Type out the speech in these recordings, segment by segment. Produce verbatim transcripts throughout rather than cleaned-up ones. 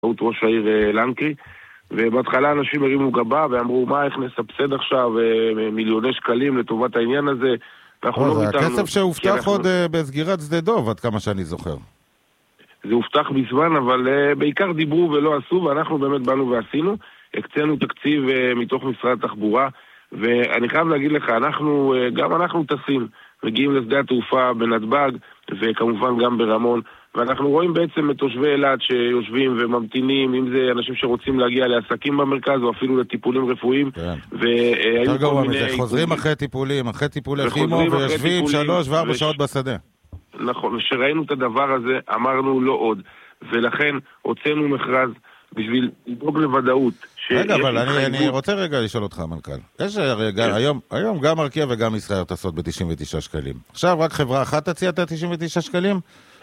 ראש העיר לנקרי, ובהתחלה אנשים הרימו גבה ואמרו, מה, איך נסבסד עכשיו מיליוני שקלים לטובת העניין הזה? זה הכסף שהובטח עוד בסגירת שדה דוב, עד כמה שאני זוכר. זה הובטח בזמן, אבל בעיקר דיברו ולא עשו, ואנחנו באמת באנו ועשינו. הקצינו תקציב מתוך משרד התחבורה, ואני חייב להגיד לך, אנחנו, גם אנחנו טסים, מגיעים לשדה התעופה בנתב"ג, וכמובן גם ברמון, ואנחנו רואים בעצם את תושבי אילת שיושבים וממתינים, אם זה אנשים שרוצים להגיע לעסקים במרכז, או אפילו לטיפולים רפואיים. כן. יותר גרוע מזה, חוזרים אחרי טיפולים, אחרי טיפולי כימו, ויושבים שלוש וארבע שעות בשדה. נכון, ושראינו את הדבר הזה, אמרנו לא עוד. ולכן הוצאנו מכרז בשביל לדאוג לוודאות. רגע, אבל אני רוצה רגע לשאול אותך, המנכ"ל. יש היום גם ארקיע וגם ישראל טסות ב-תשעים ותשעה שקלים. עכשיו רק חברה אחת תציע את ה-תשעים ותשעה שקלים?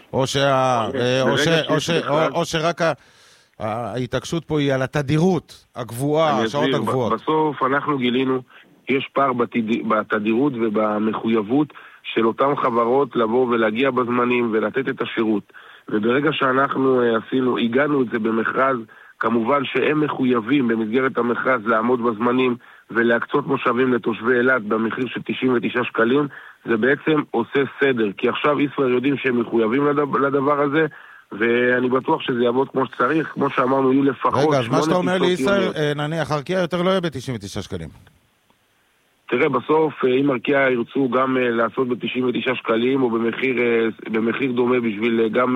או שרק ההתעקשות פה היא על התדירות הגבוהה, השעות הגבוהות? בסוף אנחנו גילינו, יש פער בתדירות ובמחויבות של אותם חברות לבוא ולהגיע בזמנים ולתת את השירות. וברגע שאנחנו עשינו, הגענו את זה במכרז, כמובן שהם מחויבים במסגרת המכרז לעמוד בזמנים ולהקצות מושבים לתושבי אילת במחיר של תשעים ותשעה שקלים, זה בעצם עושה סדר, כי עכשיו ישראל יודעים שהם מחויבים לדבר הזה, ואני בטוח שזה יעבוד כמו שצריך, כמו שאמרנו, יהיו לפחות... רגע, אז מה שאתה אומר לי, ישראל, נניח, ארקיע יותר לא יהיה ב-תשעים ותשעה שקלים. תראה, בסוף, אם ארקיע ירצו גם לעשות ב-תשעים ותשעה שקלים, או במחיר, במחיר דומה בשביל גם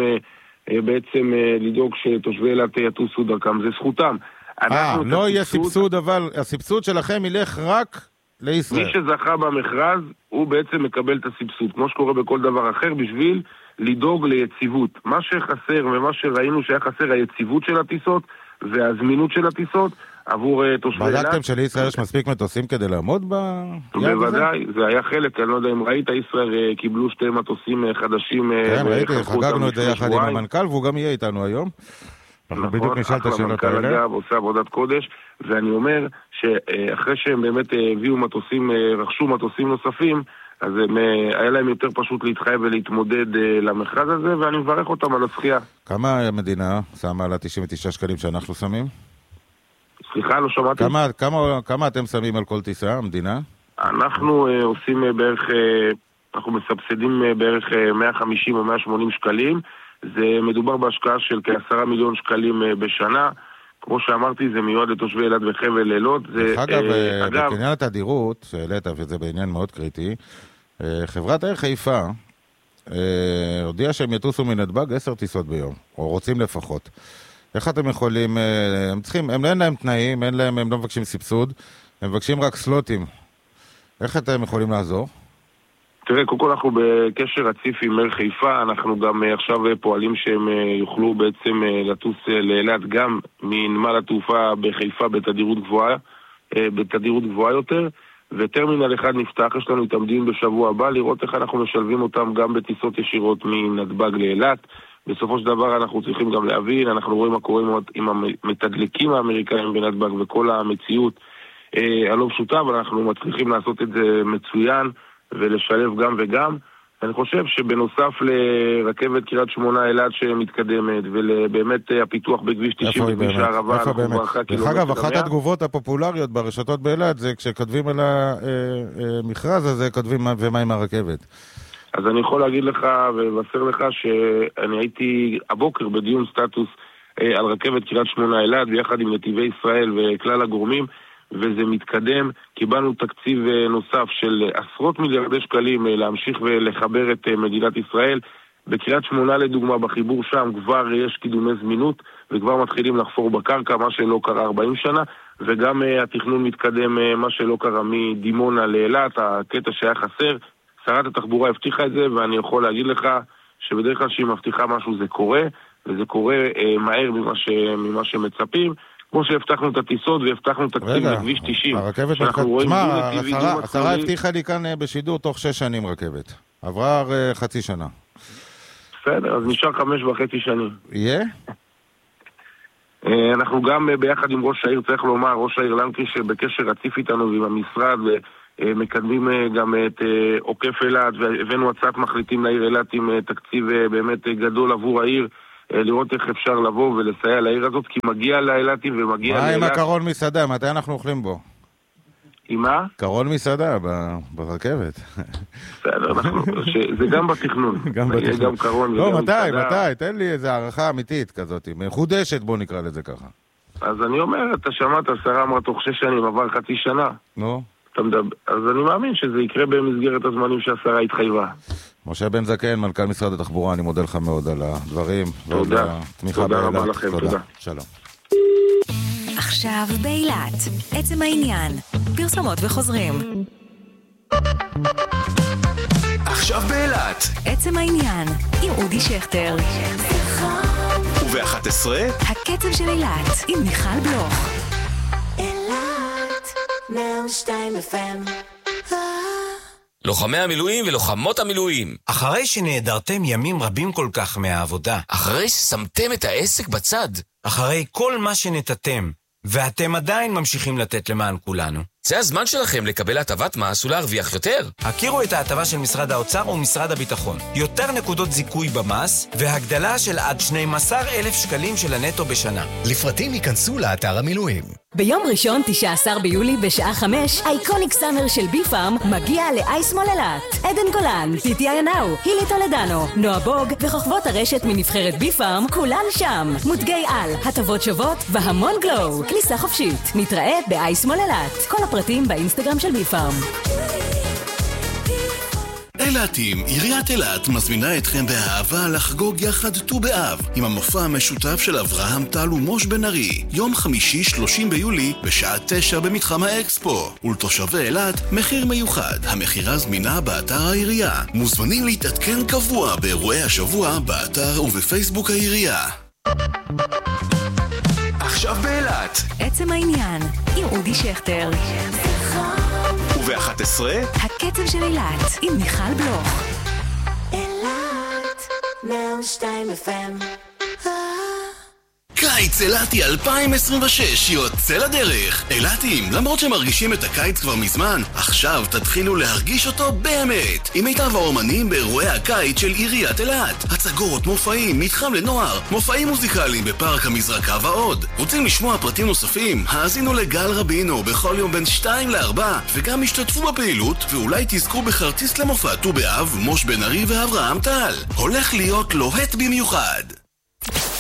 בעצם לדאוג שתושבי אילת יטוסו דרכם, זה זכותם. אה, לא יהיה סבסוד, אבל הסבסוד שלכם ילך רק לישראל. מי שזכה במכרז, הוא בעצם מקבל את הסבסוד, כמו שקורה בכל דבר אחר, בשביל לדאוג ליציבות. מה שחסר ומה שראינו שהיה חסר, היציבות של הטיסות והזמינות של הטיסות, עבור תושבי אילת. בדקתם שלישראל יש מספיק מטוסים כדי לעמוד ב... בוודאי, זה היה חלק, אני לא יודע אם ראית, ישראל קיבלו שתי מטוסים חדשים. כן, ראיתי, חגגנו את זה יחד עם המנכ"ל, והוא גם יהיה איתנו היום. אנחנו בדיוק נשאל את השאלות האלה. המנכ"ל אגב עושה עבודת קודש, ואני אומר שאחרי שהם באמת הביאו מטוסים, רכשו מטוסים נוספים, אז היה להם יותר פשוט להתחייב ולהתמודד למכרז הזה, ואני מברך אותם על הזכייה. כמה המדינה שמה על ה-תשעים ותשעה שקלים שאנחנו שמים? סליחה, לא שמעתי. כמה, כמה, כמה אתם שמים על כל טיסה, המדינה? אנחנו uh, עושים uh, בערך, uh, אנחנו מסבסדים uh, בערך uh, מאה וחמישים או מאה ושמונים שקלים. זה מדובר בהשקעה של כעשרה מיליון שקלים uh, בשנה. כמו שאמרתי, זה מיועד לתושבי אילת וחבל לילות. דרך אגב, uh, אגב, בעניין התדירות, שהעלית, וזה בעניין מאוד קריטי, uh, חברת העיר חיפה uh, הודיעה שהם יטוסו מנתב"ג עשר טיסות ביום, או רוצים לפחות. איך אתם יכולים, הם צריכים, הם אין להם תנאים, אין להם, הם לא מבקשים סבסוד, הם מבקשים רק סלוטים. איך אתם יכולים לעזור? תראה, קודם כל אנחנו בקשר רציף עם עיר חיפה, אנחנו גם עכשיו פועלים שהם יוכלו בעצם לטוס לאילת גם מנמל התעופה בחיפה בתדירות גבוהה, בתדירות גבוהה יותר, וטרמינל אחד נפתח, יש לנו התעמדים בשבוע הבא, לראות איך אנחנו משלבים אותם גם בטיסות ישירות מנתב"ג לאילת. בסופו של דבר אנחנו צריכים גם להבין, אנחנו רואים מה קורה עם המתדלקים האמריקאים בנתב"ג וכל המציאות אה, הלא פשוטה, אבל אנחנו מצליחים לעשות את זה מצוין ולשלב גם וגם. אני חושב שבנוסף לרכבת קריית שמונה אילת שמתקדמת, ולבאמת הפיתוח בכביש תשעים בכביש הערבה, איפה באמת? דרך אגב, אחת התגובות הפופולריות ברשתות באילת זה כשכתבים על המכרז הזה, כותבים ומה עם הרכבת. אז אני יכול להגיד לך ולבשר לך שאני הייתי הבוקר בדיון סטטוס אה, על רכבת קריית שמונה אילת ביחד עם נתיבי ישראל וכלל הגורמים, וזה מתקדם. קיבלנו תקציב אה, נוסף של עשרות מיליארדי שקלים אה, להמשיך ולחבר את אה, מדינת ישראל. בקריית שמונה לדוגמה, בחיבור שם כבר יש קידומי זמינות וכבר מתחילים לחפור בקרקע, מה שלא קרה ארבעים שנה, וגם אה, התכנון מתקדם, אה, מה שלא קרה מדימונה לאילת, הקטע שהיה חסר. שרת התחבורה הבטיחה את זה, ואני יכול להגיד לך שבדרך כלל שהיא מבטיחה משהו זה קורה, וזה קורה אה, מהר ממה, ש, ממה שמצפים, כמו שהבטחנו את הטיסות והבטחנו תקציב לכביש תשעים. הרכבת נתקדם. תשמע, השרה הבטיחה לי כאן בשידור תוך שש שנים רכבת. עברה uh, חצי שנה. בסדר, אז נשאר חמש וחצי שנים. יהיה? Uh, אנחנו גם uh, ביחד עם ראש העיר, צריך לומר, ראש העיר לנקרי שבקשר רציף איתנו ועם המשרד, ו... מקדמים גם את עוקף אילת, והבאנו הצעת מחליטים לעיר אילת עם תקציב באמת גדול עבור העיר, לראות איך אפשר לבוא ולסייע לעיר הזאת, כי מגיע לאילתים ומגיע לאילת. מה עם הקרון מסעדה? מתי אנחנו אוכלים בו? עם מה? קרון מסעדה ברכבת. בסדר, זה גם בתכנון. גם בתכנון. גם קרון לא, מתי, מתי? תן לי איזו הערכה אמיתית כזאת, מחודשת, בוא נקרא לזה ככה. אז אני אומר, אתה שמעת, השרה אמרה תוך שש שנים, עבר חצי שנה. נו. אז אני מאמין שזה יקרה במסגרת הזמנים שהשרה התחייבה. משה בן זקן, מנכ"ל משרד התחבורה, אני מודה לך מאוד על הדברים. תודה. תודה רבה לכם, תודה. שלום. עכשיו באילת, עצם העניין, פרסומות וחוזרים. עכשיו באילת, עצם העניין, עם אודי שכטר. וב-אחת עשרה, הקצב של אילת, עם מיכל בלוך. אילת, מאה ושתיים אף אם. לוחמי המילואים ולוחמות המילואים. אחרי שנעדרתם ימים רבים כל כך מהעבודה, אחרי ששמתם את העסק בצד, אחרי כל מה שנתתם, ואתם עדיין ממשיכים לתת למען כולנו, זה הזמן שלכם לקבל הטבת מס ולהרוויח יותר. הכירו את ההטבה של משרד האוצר ומשרד הביטחון. יותר נקודות זיכוי במס, והגדלה של עד שנים עשר אלף שקלים של הנטו בשנה. לפרטים ייכנסו לאתר המילואים. ביום ראשון, תשעה עשר ביולי, בשעה חמש, אייקוניק סאמר של בי-פארם מגיע לאייס מול אילת. עדן גולן, פיטי איינאו, הילי טולדנו, נועה בוג וחוכבות הרשת מנבחרת בי-פארם, כולן שם. מותגי על, הטבות שוות והמון גלו. כניסה חופשית. נתראה באייס מול אילת. כל הפרטים באינסטגרם של בי-פארם. אילתים, עיריית אילת מזמינה אתכם באהבה לחגוג יחד ט"ו באב עם המופע המשותף של אברהם טל ומוש בן ארי, יום חמישי שלושים ביולי בשעה תשע במתחם האקספו. ולתושבי אילת מחיר מיוחד, המחירה זמינה באתר העירייה. מוזמנים להתעדכן קבוע באירועי השבוע באתר ובפייסבוק העירייה. עכשיו באילת, עצם העניין, עם אודי שכטר. וב-אחת עשרה, הקצב של אילת, עם מיכל בלוך. אילת, מאה ושתיים אף אם. קיץ אילתי אלפיים עשרים ושש יוצא לדרך. אילתים, למרות שמרגישים את הקיץ כבר מזמן, עכשיו תתחילו להרגיש אותו באמת. עם מיטב האומנים באירועי הקיץ של עיריית אילת. הצגות, מופעים, מתחם לנוער, מופעים מוזיקליים בפארק המזרקה ועוד. רוצים לשמוע פרטים נוספים? האזינו לגל רבינו בכל יום בין שתיים לארבע, וגם השתתפו בפעילות, ואולי תזכו בכרטיס למופע ט"ו באב, מוש בן ארי ואברהם טל. הולך להיות לוהט במיוחד.